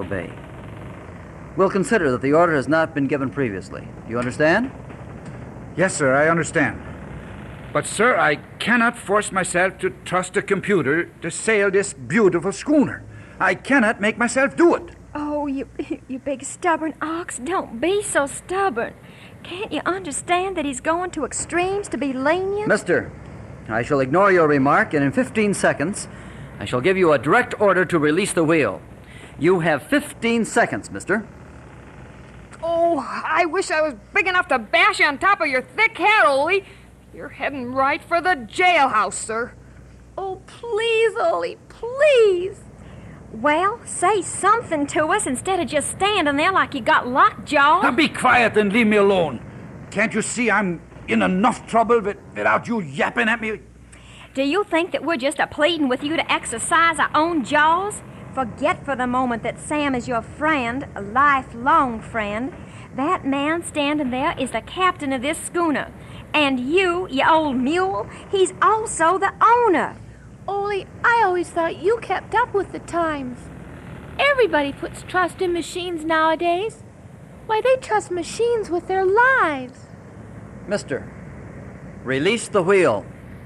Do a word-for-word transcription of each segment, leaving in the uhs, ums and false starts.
Bay. We'll consider that the order has not been given previously. Do you understand? Yes, sir, I understand. But, sir, I cannot force myself to trust a computer to sail this beautiful schooner. I cannot make myself do it. Oh, you, you big stubborn ox, don't be so stubborn. Can't you understand that he's going to extremes to be lenient? Mister, I shall ignore your remark, and in fifteen seconds, I shall give you a direct order to release the wheel. You have fifteen seconds, mister. Oh, I wish I was big enough to bash you on top of your thick head, Ole. You're heading right for the jailhouse, sir. Oh, please, Ole, please. Well, say something to us instead of just standing there like you got lockjaw. Now be quiet and leave me alone. Can't you see I'm in enough trouble with, without you yapping at me? Do you think that we're just a pleading with you to exercise our own jaws? Forget for the moment that Sam is your friend, a lifelong friend. That man standing there is the captain of this schooner. And you, you old mule, he's also the owner. Ole, I always thought you kept up with the times. Everybody puts trust in machines nowadays. Why, they trust machines with their lives. Mister, release the wheel.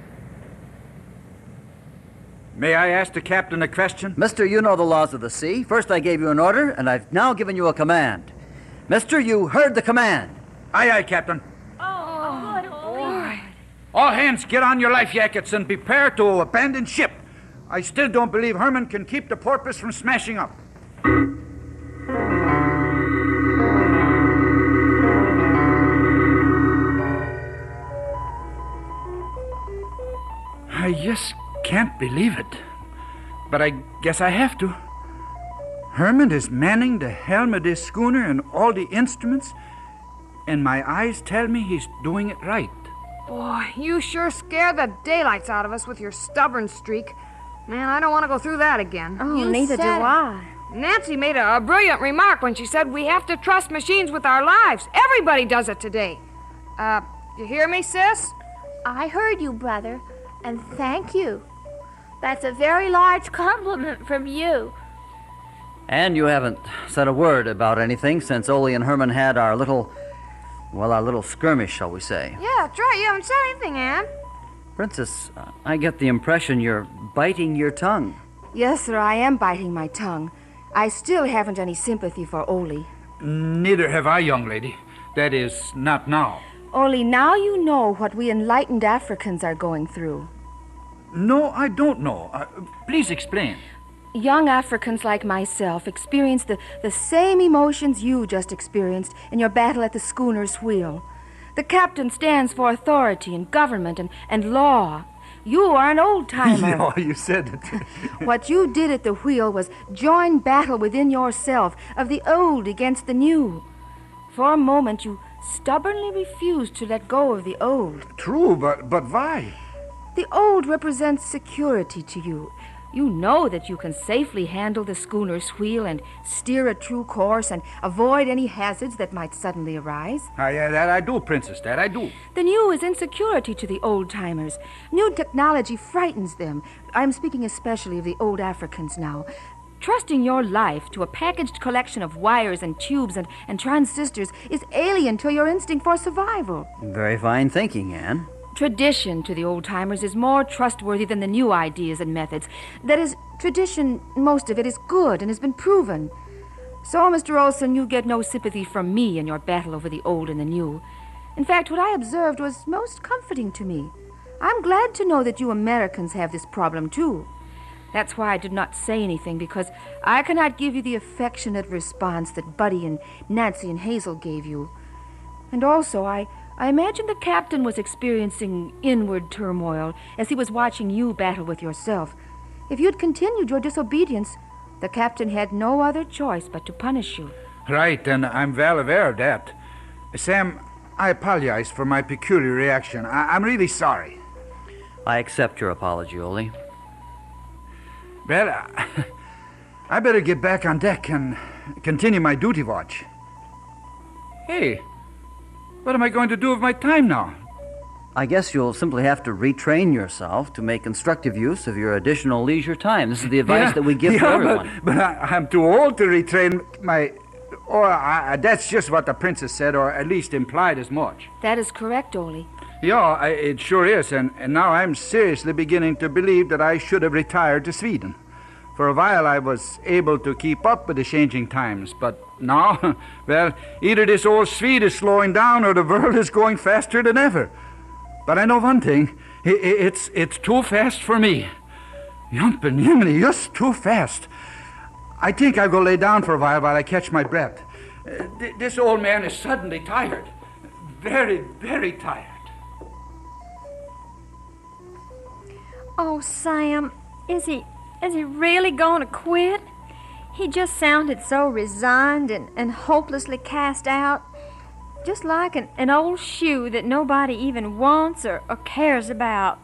May I ask the captain a question? Mister, you know the laws of the sea. First I gave you an order, and I've now given you a command. Mister, you heard the command. Aye, aye, Captain. Oh, good boy. All hands get on your life jackets and prepare to abandon ship. I still don't believe Herman can keep the porpoise from smashing up. I just can't believe it. But I guess I have to. Herman is manning the helm of this schooner and all the instruments, and my eyes tell me he's doing it right. Boy, you sure scared the daylights out of us with your stubborn streak. Man, I don't want to go through that again. Oh, You neither do said it. I. Nancy made a, a brilliant remark when she said we have to trust machines with our lives. Everybody does it today. Uh, you hear me, sis? I heard you, brother, and thank you. That's a very large compliment from you. And you haven't said a word about anything since Ole and Herman had our little, well, our little skirmish, shall we say. Yeah, that's right. You haven't said anything, Anne. Princess, uh, I get the impression you're biting your tongue. Yes, sir, I am biting my tongue. I still haven't any sympathy for Ole. Neither have I, young lady. That is, not now. Ole, now you know what we enlightened Africans are going through. No, I don't know. Uh, please explain. Young Africans like myself experience the, the same emotions you just experienced in your battle at the schooner's wheel. The captain stands for authority and government and, and law. You are an old-timer. Yeah, you said it. What you did at the wheel was join battle within yourself of the old against the new. For a moment, you stubbornly refused to let go of the old. True, but, but why? The old represents security to you. You know that you can safely handle the schooner's wheel and steer a true course and avoid any hazards that might suddenly arise. Ah, yeah, that I do, Princess, that I do. The new is insecurity to the old-timers. New technology frightens them. I'm speaking especially of the old Africans now. Trusting your life to a packaged collection of wires and tubes and, and transistors is alien to your instinct for survival. Very fine thinking, Anne. Tradition to the old-timers is more trustworthy than the new ideas and methods. That is, tradition, most of it is good and has been proven. So, Mister Olson, you get no sympathy from me in your battle over the old and the new. In fact, what I observed was most comforting to me. I'm glad to know that you Americans have this problem, too. That's why I did not say anything, because I cannot give you the affectionate response that Buddy and Nancy and Hazel gave you. And also, I... I imagine the captain was experiencing inward turmoil as he was watching you battle with yourself. If you'd continued your disobedience, the captain had no other choice but to punish you. Right, and I'm well aware of that. Sam, I apologize for my peculiar reaction. I- I'm really sorry. I accept your apology, Ole. Well, I-, I better get back on deck and continue my duty watch. Hey, what am I going to do with my time now? I guess you'll simply have to retrain yourself to make constructive use of your additional leisure time. This is the advice Yeah, that we give yeah, to everyone. But, but I, I'm too old to retrain my... Or I, that's just what the princess said, or at least implied as much. That is correct, Ole. Yeah, I, it sure is, and, and now I'm seriously beginning to believe that I should have retired to Sweden. For a while I was able to keep up with the changing times, but now, well, either this old Swede is slowing down or the world is going faster than ever. But I know one thing, I, I, it's, it's too fast for me. Jumping, Jiminy, just too fast. I think I'll go lay down for a while while I catch my breath. Uh, th- this old man is suddenly tired. Very, very tired. Oh, Sam, is he is he really going to quit? He just sounded so resigned and, and hopelessly cast out. Just like an, an old shoe that nobody even wants or, or cares about.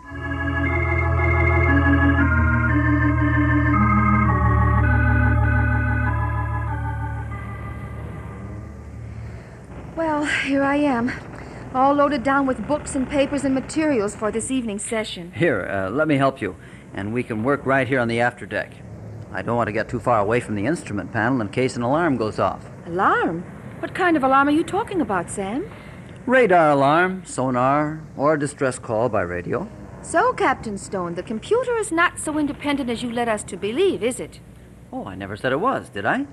Well, here I am, all loaded down with books and papers and materials for this evening's session. Here, uh, let me help you, and we can work right here on the afterdeck. I don't want to get too far away from the instrument panel in case an alarm goes off. Alarm? What kind of alarm are you talking about, Sam? Radar alarm, sonar, or a distress call by radio. So, Captain Stone, the computer is not so independent as you led us to believe, is it? Oh, I never said it was, did I?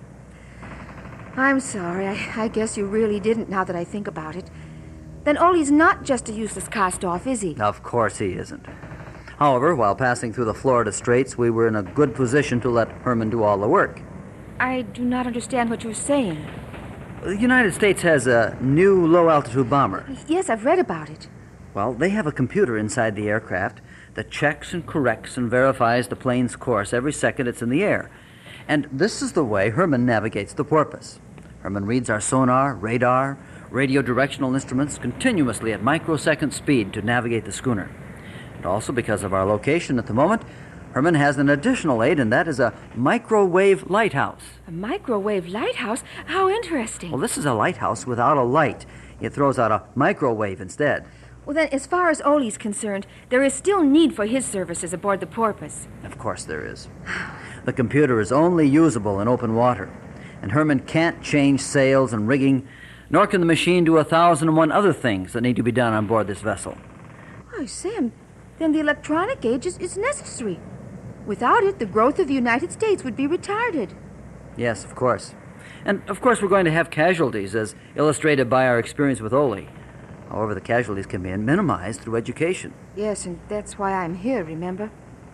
I'm sorry. I, I guess you really didn't, now that I think about it. Then Ole's not just a useless cast-off, is he? Of course he isn't. However, while passing through the Florida Straits, we were in a good position to let Herman do all the work. I do not understand what you're saying. The United States has a new low-altitude bomber. Yes, I've read about it. Well, they have a computer inside the aircraft that checks and corrects and verifies the plane's course every second it's in the air. And this is the way Herman navigates the Porpoise. Herman reads our sonar, radar, radio directional instruments continuously at microsecond speed to navigate the schooner. And also because of our location at the moment, Herman has an additional aid, and that is a microwave lighthouse. A microwave lighthouse? How interesting. Well, this is a lighthouse without a light. It throws out a microwave instead. Well, then, as far as Ole's concerned, there is still need for his services aboard the Porpoise. Of course there is. The computer is only usable in open water, and Herman can't change sails and rigging, nor can the machine do a thousand and one other things that need to be done on board this vessel. Why, Sam, then the electronic age is, is necessary. Without it, the growth of the United States would be retarded. Yes, of course. And, of course, we're going to have casualties, as illustrated by our experience with Ole. However, the casualties can be minimized through education. Yes, and that's why I'm here, remember?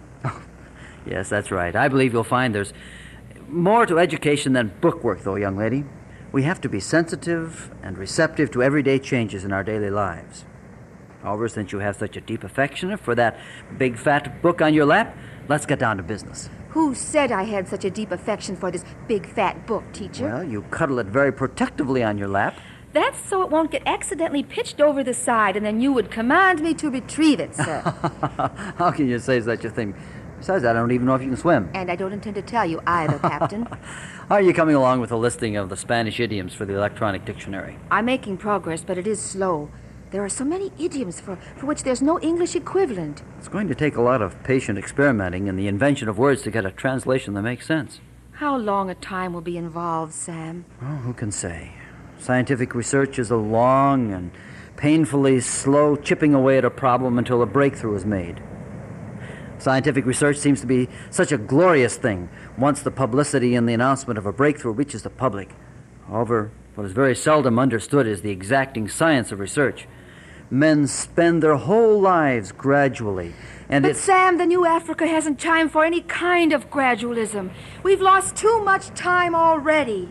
Yes, that's right. I believe you'll find there's more to education than bookwork, though, young lady. We have to be sensitive and receptive to everyday changes in our daily lives. However, since you have such a deep affection for that big fat book on your lap, let's get down to business. Who said I had such a deep affection for this big fat book, teacher? Well, you cuddle it very protectively on your lap. That's so it won't get accidentally pitched over the side, and then you would command me to retrieve it, sir. How can you say such a thing? Besides, I don't even know if you can swim. And I don't intend to tell you either, Captain. How are you coming along with the listing of the Spanish idioms for the electronic dictionary? I'm making progress, but it is slow. There are so many idioms for, for which there's no English equivalent. It's going to take a lot of patient experimenting and the invention of words to get a translation that makes sense. How long a time will be involved, Sam? Oh, who can say? Scientific research is a long and painfully slow chipping away at a problem until a breakthrough is made. Scientific research seems to be such a glorious thing once the publicity and the announcement of a breakthrough reaches the public. However, what is very seldom understood is the exacting science of research. Men spend their whole lives gradually, and But it's... Sam, the new Africa hasn't time for any kind of gradualism. We've lost too much time already.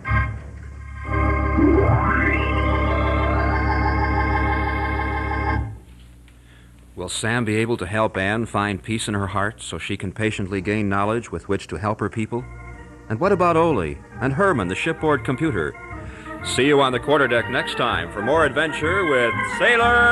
Will Sam be able to help Anne find peace in her heart so she can patiently gain knowledge with which to help her people? And what about Ole and Herman, the shipboard computer? See you on the quarterdeck next time for more adventure with Sailor